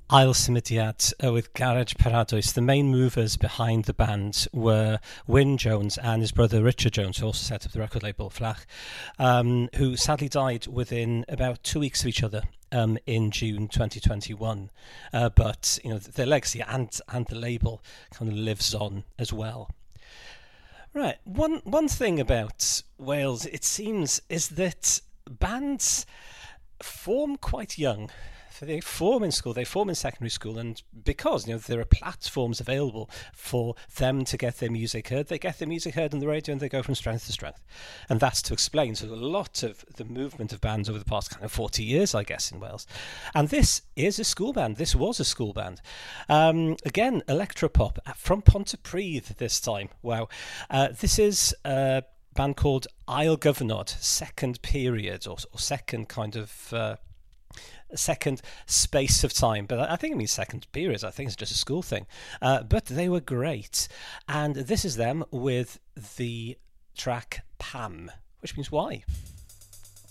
Ail Symudiad with Garage Paradwys. The main movers behind the band were Wyn Jones and his brother Richard Jones, who also set up the record label Flach, who sadly died within about 2 weeks of each other in June 2021. But their legacy and the label kind of lives on as well. Right. One thing about Wales, it seems, is that bands form quite young. So they form in school, they form in secondary school, and because there are platforms available for them to get their music heard, they get their music heard on the radio and they go from strength to strength. And that's to explain a lot of the movement of bands over the past kind of 40 years, I guess, in Wales. And this is a school band. This was a school band. Again, electropop from Pontypridd this time. Wow. This is a band called Ail Gyfnod, second period, or second kind of... second space of time, but I think it means second period. I think it's just a school thing, but they were great, and this is them with the track Pam, which means why.